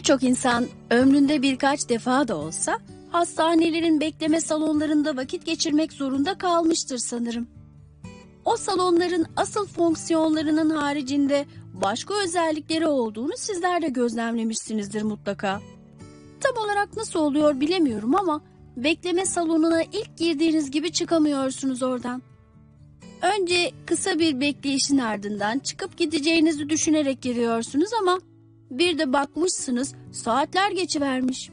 Birçok insan ömründe birkaç defa da olsa hastanelerin bekleme salonlarında vakit geçirmek zorunda kalmıştır sanırım. O salonların asıl fonksiyonlarının haricinde başka özellikleri olduğunu sizler de gözlemlemişsinizdir mutlaka. Tam olarak nasıl oluyor bilemiyorum ama bekleme salonuna ilk girdiğiniz gibi çıkamıyorsunuz oradan. Önce kısa bir bekleyişin ardından çıkıp gideceğinizi düşünerek giriyorsunuz ama bir de bakmışsınız saatler geçivermiş.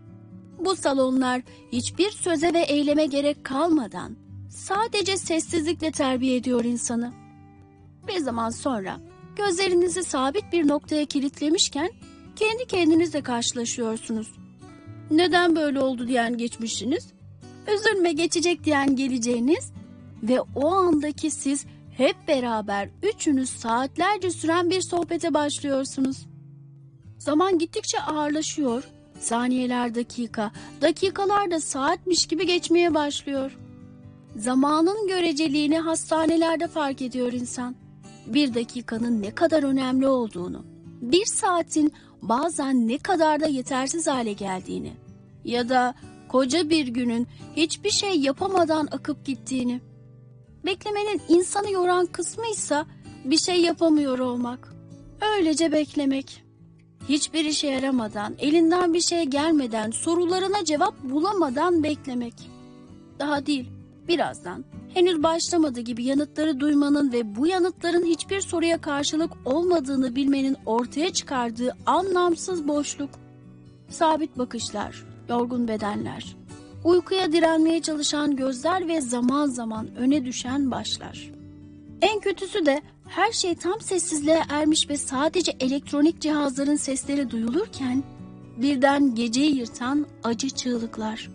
Bu salonlar hiçbir söze ve eyleme gerek kalmadan sadece sessizlikle terbiye ediyor insanı. Bir zaman sonra gözlerinizi sabit bir noktaya kilitlemişken kendi kendinizle karşılaşıyorsunuz. Neden böyle oldu diyen geçmişiniz, üzülme geçecek diyen geleceğiniz ve o andaki siz hep beraber üçünüz saatlerce süren bir sohbete başlıyorsunuz. Zaman gittikçe ağırlaşıyor, saniyeler dakika, dakikalar da saatmiş gibi geçmeye başlıyor. Zamanın göreceliğini hastanelerde fark ediyor insan. Bir dakikanın ne kadar önemli olduğunu, bir saatin bazen ne kadar da yetersiz hale geldiğini ya da koca bir günün hiçbir şey yapamadan akıp gittiğini. Beklemenin insanı yoran kısmıysa bir şey yapamıyor olmak. Öylece beklemek. Hiçbir işe yaramadan, elinden bir şey gelmeden, sorularına cevap bulamadan beklemek. Daha değil, birazdan, henüz başlamadı gibi yanıtları duymanın ve bu yanıtların hiçbir soruya karşılık olmadığını bilmenin ortaya çıkardığı anlamsız boşluk. Sabit bakışlar, yorgun bedenler, uykuya direnmeye çalışan gözler ve zaman zaman öne düşen başlar. En kötüsü de her şey tam sessizliğe ermiş ve sadece elektronik cihazların sesleri duyulurken birden geceyi yırtan acı çığlıklar.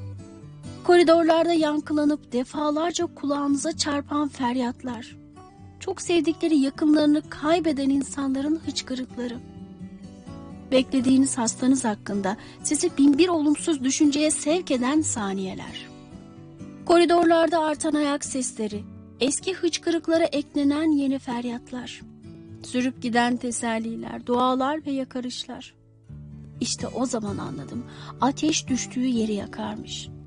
Koridorlarda yankılanıp defalarca kulağınıza çarpan feryatlar. Çok sevdikleri yakınlarını kaybeden insanların hıçkırıkları. Beklediğiniz hastanız hakkında sizi binbir olumsuz düşünceye sevk eden saniyeler. Koridorlarda artan ayak sesleri, eski hıçkırıklara eklenen yeni feryatlar. Sürüp giden teselliler, dualar ve yakarışlar. İşte o zaman anladım, ateş düştüğü yeri yakarmış.